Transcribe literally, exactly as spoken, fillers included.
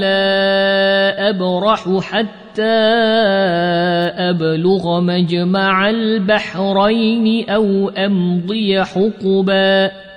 لا أبرح حتى أبلغ مجمع البحرين أو أمضي حقبا